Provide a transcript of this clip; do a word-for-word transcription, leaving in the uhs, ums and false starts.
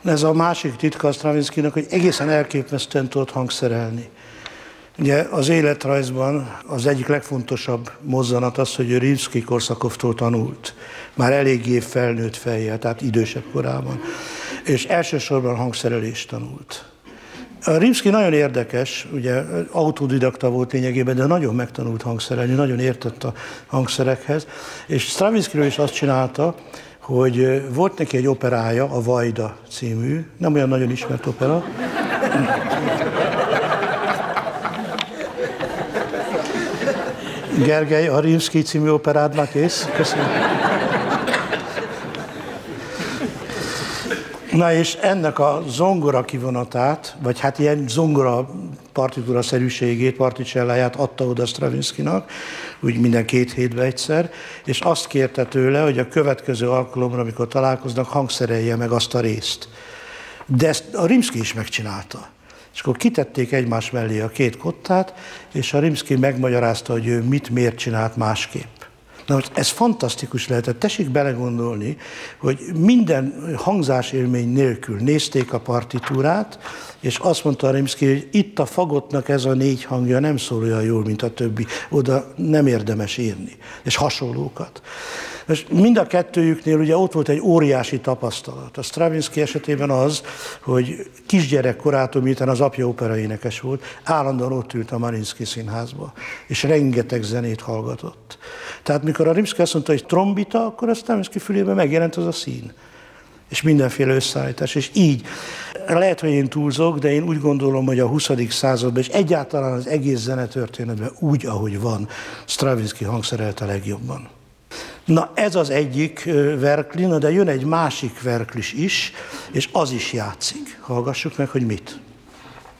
Ez a másik titka a Stravinskynak, hogy egészen elképesztően tudott hangszerelni. Ugye az életrajzban az egyik legfontosabb mozzanat az, hogy ő Rimszkij-Korsakovtól tanult. Már eléggé felnőtt fejjel, tehát idősebb korában. És elsősorban hangszerelést tanult. A Rimszkij nagyon érdekes, ugye autodidakta volt lényegében, de nagyon megtanult hangszerelni, nagyon értett a hangszerekhez. És Stravinskyről is azt csinálta, hogy volt neki egy operája, a Vajda című, nem olyan nagyon ismert opera. Gergely, a Rimszkij című operád már kész? Köszönöm. Na és ennek a zongora kivonatát, vagy hát ilyen zongora partitúra-szerűségét, particelláját adta oda Stravinskynak, úgy minden két hétben egyszer, és azt kérte tőle, hogy a következő alkalomra, amikor találkoznak, hangszerelje meg azt a részt. De ezt a Rimszkij is megcsinálta. És akkor kitették egymás mellé a két kottát, és a Rimszkij megmagyarázta, hogy ő mit, miért csinált másképp. Na most ez fantasztikus lehetett. Tessék belegondolni, hogy minden hangzásélmény nélkül nézték a partitúrát, és azt mondta a Rimszkij, hogy itt a fagottnak ez a négy hangja nem szól olyan jól, mint a többi. Oda nem érdemes írni. És hasonlókat. Most mind a kettőjüknél ugye ott volt egy óriási tapasztalat. A Stravinsky esetében az, hogy kisgyerek korától, miután az apja operaénekes volt, állandóan ott ült a Mariinszky Színházba, és rengeteg zenét hallgatott. Tehát mikor a Rimszkij azt mondta, hogy trombita, akkor a Stravinsky fülében megjelent az a szín. És mindenféle összeállítás. És így, lehet, hogy én túlzok, de én úgy gondolom, hogy a huszadik században, és egyáltalán az egész zenetörténetben úgy, ahogy van, Stravinsky hangszerelte legjobban. Na ez az egyik verkli, de jön egy másik verklis is, és az is játszik. Hallgassuk meg, hogy mit.